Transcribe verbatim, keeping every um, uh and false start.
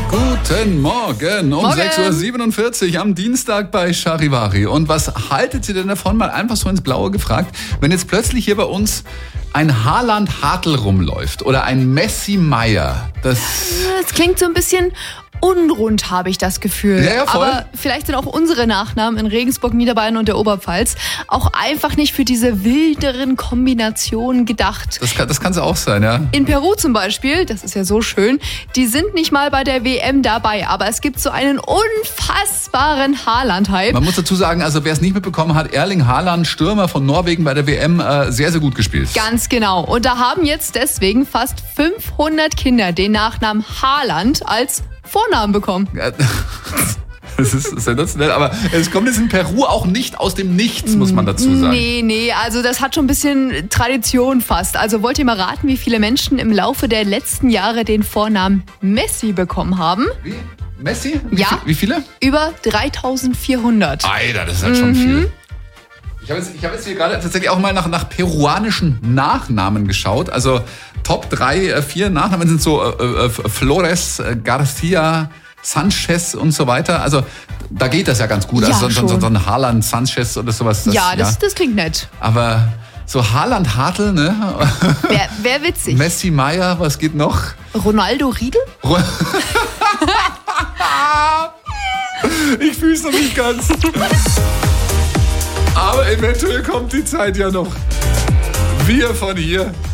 Guten Morgen um Morgen. sechs Uhr siebenundvierzig am Dienstag bei Charivari. Und was haltet ihr denn davon, mal einfach so ins Blaue gefragt, wenn jetzt plötzlich hier bei uns ein Haaland Hartl rumläuft oder ein Messi Meier? Das, Das klingt so ein bisschen unrund, habe ich das Gefühl. Ja, ja, voll. Aber vielleicht sind auch unsere Nachnamen in Regensburg, Niederbayern und der Oberpfalz auch einfach nicht für diese wilderen Kombinationen gedacht. das, kann, das kann es auch sein, ja. In Peru zum Beispiel, das ist ja so schön, die sind nicht mal bei der W M dabei, aber es gibt so einen unfassbaren Haaland-Hype. Man muss dazu sagen, also wer es nicht mitbekommen hat, Erling Haaland, Stürmer von Norwegen bei der W M, äh, sehr, sehr gut gespielt. Ganz genau. Und da haben jetzt deswegen fast fünfhundert Kinder den Nachnamen Haaland als Vornamen bekommen. Ja, das ist sensationell, aber es kommt jetzt in Peru auch nicht aus dem Nichts, muss man dazu sagen. Nee, nee, also das hat schon ein bisschen Tradition fast. Also wollt ihr mal raten, wie viele Menschen im Laufe der letzten Jahre den Vornamen Messi bekommen haben? Wie? Messi? Wie, Ja. vi- wie viele? Über dreitausendvierhundert. Alter, das ist halt schon viel. Ich habe jetzt, ich hab jetzt hier gerade tatsächlich auch mal nach, nach peruanischen Nachnamen geschaut. Also Top drei, äh, vier Nachnamen sind so äh, äh, Flores, äh, Garcia, Sanchez und so weiter. Also da geht das ja ganz gut. Ja, also so, so, schon. so ein Haaland, Sanchez oder sowas. Das, Ja, das, das klingt nett. Aber so Haaland, Hartl, ne? Wäre wär witzig. Messi, Meier, was geht noch? Ronaldo Riedel? Ich fühl's noch nicht ganz. Aber eventuell kommt die Zeit ja noch. Wir von hier